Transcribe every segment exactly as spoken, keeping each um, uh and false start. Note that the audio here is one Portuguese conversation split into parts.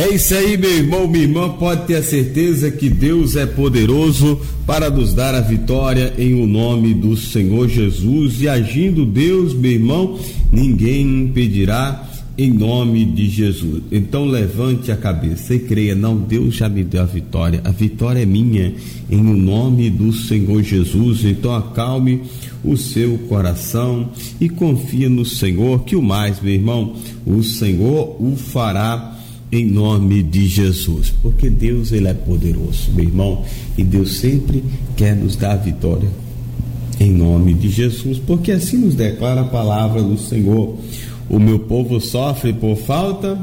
É isso aí, meu irmão, minha irmã, pode ter a certeza que Deus é poderoso para nos dar a vitória em o nome do Senhor Jesus, e agindo Deus, meu irmão, ninguém impedirá em nome de Jesus. Então levante a cabeça e creia, não, Deus já me deu a vitória, a vitória é minha em o nome do Senhor Jesus. Então acalme o seu coração e confia no Senhor, que o mais, meu irmão, o Senhor o fará em nome de Jesus, porque Deus, ele é poderoso, meu irmão, e Deus sempre quer nos dar a vitória em nome de Jesus, porque assim nos declara a palavra do Senhor: o meu povo sofre por falta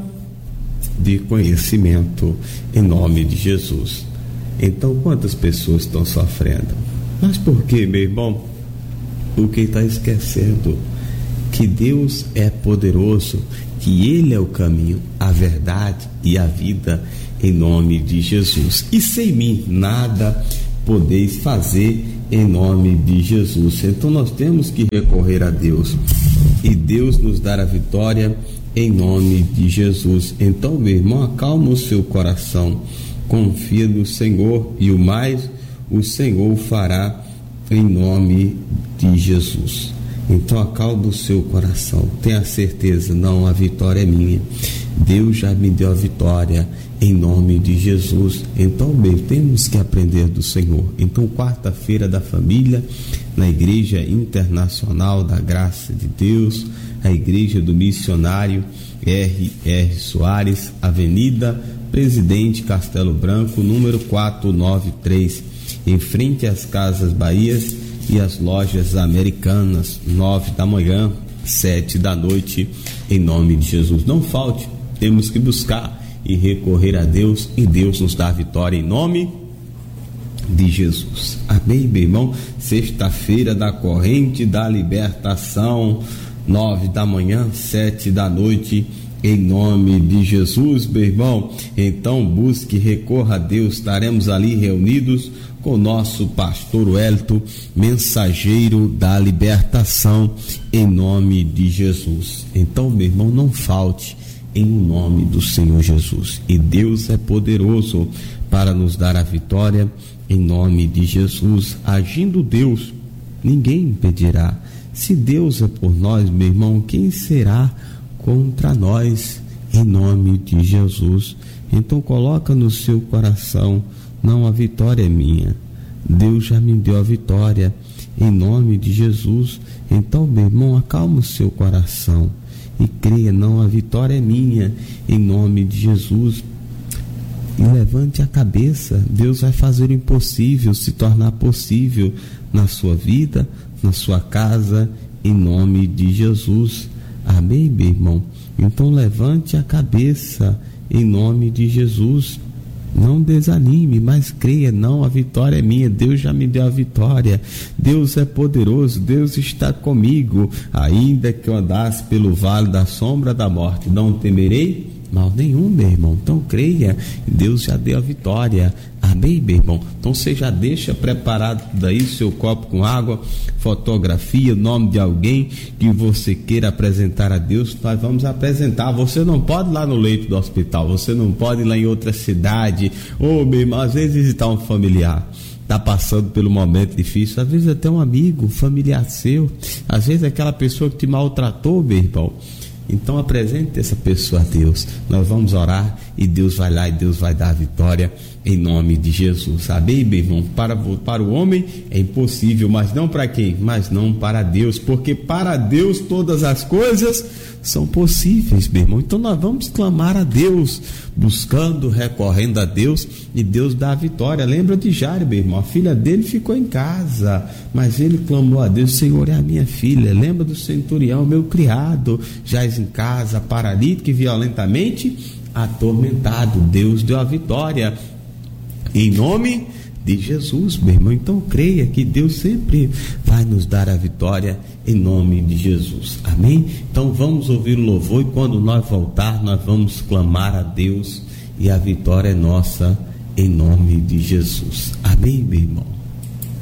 de conhecimento, em nome de Jesus. Então, quantas pessoas estão sofrendo? Mas por quê, meu irmão? Porque está esquecendo que Deus é poderoso, que Ele é o caminho, a verdade e a vida, em nome de Jesus. E sem mim nada podeis fazer, em nome de Jesus. Então nós temos que recorrer a Deus e Deus nos dar a vitória em nome de Jesus. Então, meu irmão, acalma o seu coração, confia no Senhor, e o mais o Senhor fará em nome de Jesus. Então acalma o seu coração, tenha certeza, não, a vitória é minha, Deus já me deu a vitória em nome de Jesus. Então, bem, temos que aprender do Senhor. Então, quarta-feira da família, na Igreja Internacional da Graça de Deus, a Igreja do Missionário R R Soares, Avenida Presidente Castelo Branco, número quatrocentos e noventa e três, em frente às Casas Bahias e as Lojas Americanas, nove da manhã, sete da noite, em nome de Jesus. Não falte, temos que buscar e recorrer a Deus, e Deus nos dá a vitória em nome de Jesus. Amém, meu irmão? Sexta-feira da corrente da libertação, nove da manhã, sete da noite, em nome de Jesus, meu irmão. Então busque, recorra a Deus, estaremos ali reunidos com o nosso pastor Wellington, mensageiro da libertação, em nome de Jesus. Então, meu irmão, não falte, em nome do Senhor Jesus. E Deus é poderoso para nos dar a vitória em nome de Jesus. Agindo Deus, ninguém impedirá. Se Deus é por nós, meu irmão, quem será contra nós, em nome de Jesus? Então coloca no seu coração, não, a vitória é minha, Deus já me deu a vitória em nome de Jesus. Então, meu irmão, acalma o seu coração e creia, não, a vitória é minha em nome de Jesus. E levante a cabeça, Deus vai fazer o impossível se tornar possível na sua vida, na sua casa, em nome de Jesus. Amém, meu irmão? Então levante a cabeça em nome de Jesus. Não desanime, mas creia, não, a vitória é minha, Deus já me deu a vitória, Deus é poderoso, Deus está comigo, ainda que eu andasse pelo vale da sombra da morte, não temerei mal nenhum, meu irmão. Então creia, Deus já deu a vitória. Amém, meu irmão? Então você já deixa preparado daí seu copo com água, fotografia, nome de alguém que você queira apresentar a Deus. Nós vamos apresentar. Você não pode ir lá no leito do hospital, você não pode ir lá em outra cidade. Ô, oh, meu irmão, às vezes visitar um familiar, está passando pelo momento difícil, às vezes até um amigo, um familiar seu, às vezes aquela pessoa que te maltratou, meu irmão. Então apresente essa pessoa a Deus. Nós vamos orar e Deus vai lá e Deus vai dar a vitória em nome de Jesus. Amém, meu irmão? Para, para o homem é impossível, mas não para quem? Mas não para Deus, porque para Deus todas as coisas são possíveis, meu irmão. Então nós vamos clamar a Deus, buscando, recorrendo a Deus, e Deus dá a vitória. Lembra de Jairo, meu irmão? A filha dele ficou em casa, mas ele clamou a Deus: Senhor, é a minha filha. Lembra do centurião, meu criado, jaz em casa, paralítico e violentamente atormentado. Deus deu a vitória em nome de Jesus, meu irmão. Então creia que Deus sempre vai nos dar a vitória em nome de Jesus. Amém? Então vamos ouvir o louvor, e quando nós voltar, nós vamos clamar a Deus, e a vitória é nossa em nome de Jesus. Amém, meu irmão?